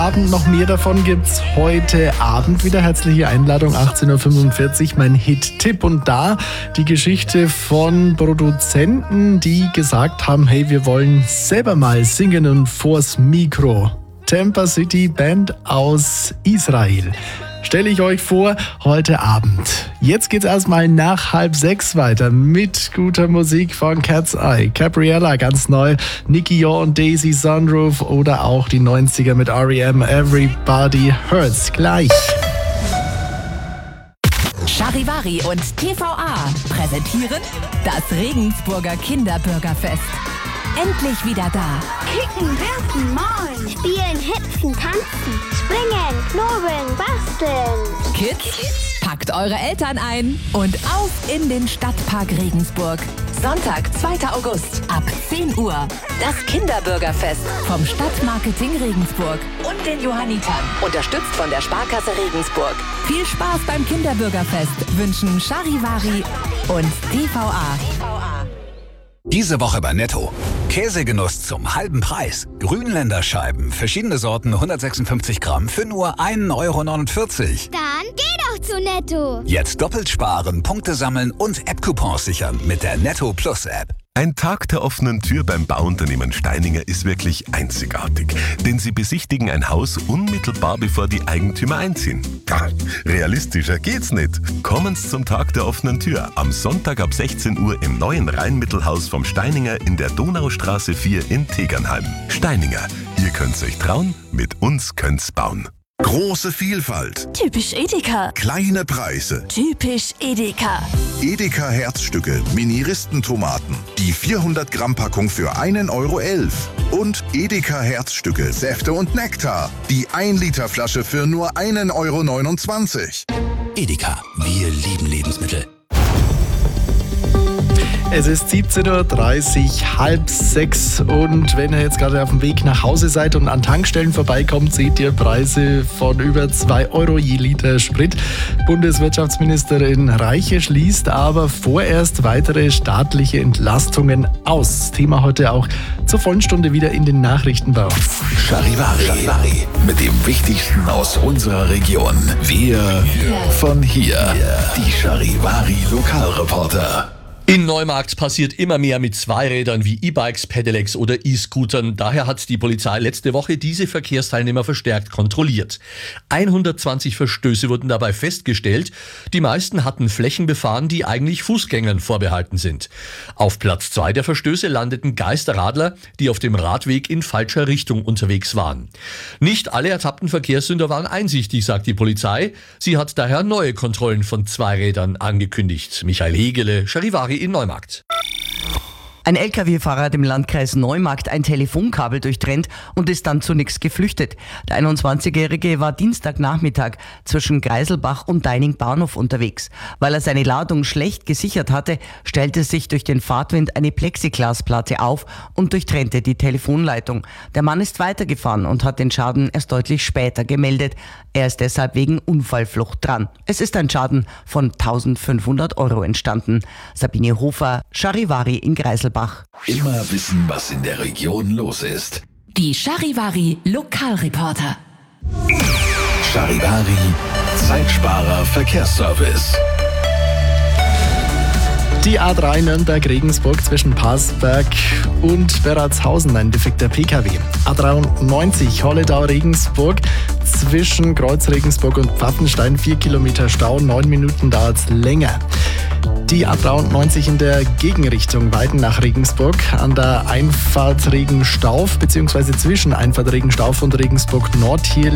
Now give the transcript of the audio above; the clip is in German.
Abend. Noch mehr davon gibt's heute Abend wieder. Herzliche Einladung, 18.45 Uhr, mein Hit-Tipp. Und da die Geschichte von Produzenten, die gesagt haben, hey, wir wollen selber mal singen und vors Mikro. Tampa City Band aus Israel. Stelle ich euch vor, heute Abend. Jetzt geht's erstmal nach 5:30 weiter mit guter Musik von Cat's Eye, Capriella ganz neu, Nicky Yor und Daisy Sunroof oder auch die 90er mit R.E.M. Everybody Hurts. Gleich. Charivari und TVA präsentieren das Regensburger Kinderburgerfest. Endlich wieder da. Kicken, werfen, malen, spielen, hüpfen, tanzen, springen, knobeln, basteln. Kids, packt eure Eltern ein und auf in den Stadtpark Regensburg. Sonntag, 2. August ab 10 Uhr. Das Kinderburgerfest vom Stadtmarketing Regensburg und den Johannitern. Unterstützt von der Sparkasse Regensburg. Viel Spaß beim Kinderburgerfest wünschen Charivari und TVA. Diese Woche bei Netto. Käsegenuss zum halben Preis. Grünländer Scheiben, verschiedene Sorten, 156 Gramm für nur 1,49 Euro. Dann geh doch zu Netto. Jetzt doppelt sparen, Punkte sammeln und App-Coupons sichern mit der Netto Plus App. Ein Tag der offenen Tür beim Bauunternehmen Steininger ist wirklich einzigartig, denn sie besichtigen ein Haus unmittelbar bevor die Eigentümer einziehen. Realistischer geht's nicht. Kommen Sie zum Tag der offenen Tür am Sonntag ab 16 Uhr im neuen Rheinmittelhaus vom Steininger in der Donaustraße 4 in Tegernheim. Steininger, ihr könnt's euch trauen, mit uns könnt's bauen. Große Vielfalt. Typisch Edeka. Kleine Preise. Typisch Edeka. Edeka Herzstücke, Mini-Ristentomaten. Die 400 Gramm Packung für 1,11 Euro. Und Edeka Herzstücke, Säfte und Nektar. Die 1 Liter Flasche für nur 1,29 Euro. Edeka, wir lieben Lebensmittel. Es ist 17.30 Uhr, 5:30 und wenn ihr jetzt gerade auf dem Weg nach Hause seid und an Tankstellen vorbeikommt, seht ihr Preise von über 2 Euro je Liter Sprit. Bundeswirtschaftsministerin Reiche schließt aber vorerst weitere staatliche Entlastungen aus. Thema heute auch zur vollen Stunde wieder in den Nachrichten bei uns. Charivari. Mit dem Wichtigsten aus unserer Region. Wir von hier. Die Charivari Lokalreporter. In Neumarkt passiert immer mehr mit Zweirädern wie E-Bikes, Pedelecs oder E-Scootern. Daher hat die Polizei letzte Woche diese Verkehrsteilnehmer verstärkt kontrolliert. 120 Verstöße wurden dabei festgestellt. Die meisten hatten Flächen befahren, die eigentlich Fußgängern vorbehalten sind. Auf Platz 2 der Verstöße landeten Geisterradler, die auf dem Radweg in falscher Richtung unterwegs waren. Nicht alle ertappten Verkehrssünder waren einsichtig, sagt die Polizei. Sie hat daher neue Kontrollen von Zweirädern angekündigt. Michael Hegele, Charivari in Neumarkt. Ein Lkw-Fahrer hat im Landkreis Neumarkt ein Telefonkabel durchtrennt und ist dann zunächst geflüchtet. Der 21-Jährige war Dienstagnachmittag zwischen Greiselbach und Deining Bahnhof unterwegs. Weil er seine Ladung schlecht gesichert hatte, stellte sich durch den Fahrtwind eine Plexiglasplatte auf und durchtrennte die Telefonleitung. Der Mann ist weitergefahren und hat den Schaden erst deutlich später gemeldet. Er ist deshalb wegen Unfallflucht dran. Es ist ein Schaden von 1.500 Euro entstanden. Sabine Hofer, Charivari in Greiselbach. Immer wissen, was in der Region los ist. Die Charivari Lokalreporter. Charivari Zeitsparer Verkehrsservice. Die A3 Nürnberg-Regensburg zwischen Parsberg und Beratshausen, ein defekter PKW. A93 Holledau-Regensburg zwischen Kreuz Regensburg und Pfaffenstein, 4 Kilometer Stau, 9 Minuten dauert es länger. Die A93 in der Gegenrichtung Weiden nach Regensburg an der Einfahrt Regenstauf bzw. zwischen Einfahrt Regenstauf und Regensburg Nord. Hier